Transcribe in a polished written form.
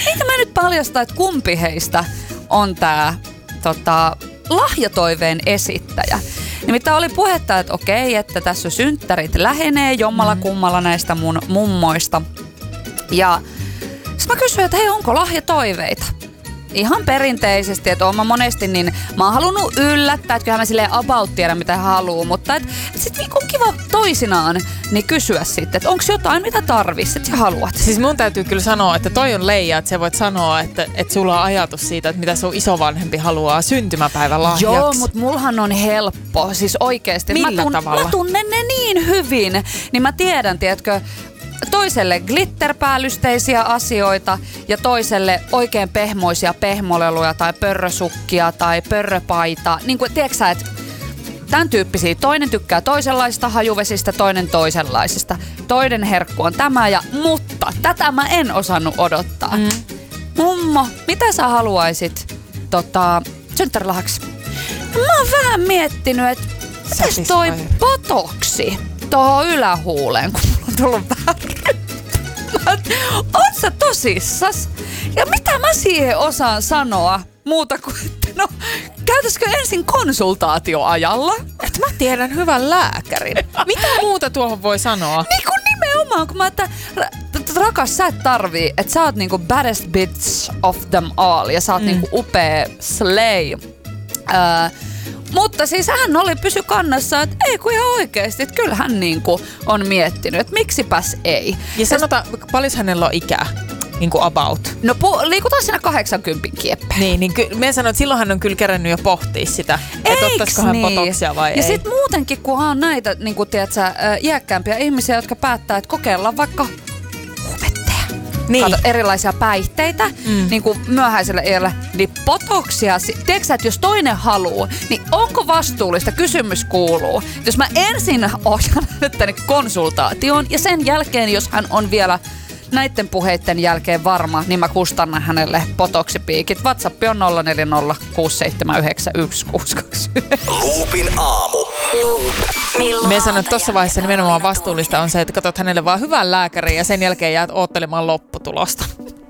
Eikä mä nyt paljasta, että kumpi heistä on tää lahjatoiveen esittäjä. Nimittäin oli puhetta, että okei, että tässä synttärit lähenee jommalla kummalla näistä mun mummoista. Ja sitten mä kysyin, että hei, onko lahjatoiveita? Ihan perinteisesti, että oon mä monesti, niin mä oon halunnut yllättää, että kyllähän mä silleen about tiedän, mitä haluu, mutta sitten niin on kiva toisinaan niin kysyä sitten, että onko jotain, mitä tarvitset että sä haluat. Siis mun täytyy kyllä sanoa, että toi on leija, että sä voit sanoa, että sulla on ajatus siitä, että mitä sun isovanhempi haluaa syntymäpäivän lahjaksi. Joo, mutta mullahan on helppo, siis oikeesti. Millä tavalla? Mä tunnen ne niin hyvin, niin mä tiedän, tiedätkö, toiselle glitterpäällysteisiä asioita ja toiselle oikein pehmoisia pehmoleluja tai pörrösukkia tai pörröpaita. Niin kuin, tiedätkö sä, että tämän tyyppisiä. Toinen tykkää toisenlaisista hajuvesistä, toinen toisenlaisista. Toinen herkku on tämä, mutta tätä mä en osannut odottaa. Mummo, mitä sä haluaisit synttärilahjaksi? Mä oon vähän miettinyt, että mitäs toi botoksi tohon ylähuuleen, kun mulla on tullut vähän oot sä tosissas? Ja mitä mä siihen osaan sanoa muuta kuin, että no, käytäisikö ensin konsultaatioajalla? Että mä tiedän hyvän lääkärin. Mitä muuta tuohon voi sanoa? Niin kuin nimenomaan, kun mä että rakas, sä et tarvii, että sä oot niinku baddest bitch of them all ja sä oot niinku upea slay. Mutta siis hän pysy kannassa, että ei kun ihan oikeesti, että kyllä hän niinku on miettinyt, että miksipäs ei. Ja sanotaan, paljon hänellä on ikää? Niinku about. No liikutaan siinä 80 kieppeen. Niin mä sanon, että silloin hän on kyllä kerännyt jo pohtia sitä, että ottaisiko hän botoksia vai ja ei. Ja sit muutenkin, kun on näitä niinku, tiedätkö, iäkkäämpiä ihmisiä, jotka päättää, että kokeillaan vaikka huumetteja. Niin. Kato, erilaisia päihteitä, niin kuin myöhäisellä iällä, niin botoksia. Tiedätkö, että jos toinen haluu, niin onko vastuullista? Kysymys kuuluu. Jos mä ensin ohjan tänne konsultaatioon ja sen jälkeen, jos hän on vielä näiden puheiden jälkeen varma, niin mä kustannan hänelle botoksipiikit. WhatsApp on 0406791629. Loopin aamu. Me sanon, että tuossa vaiheessa nimenomaan vastuullista on se, että katsot hänelle vaan hyvän lääkärin ja sen jälkeen jäät oottelemaan lopputulosta.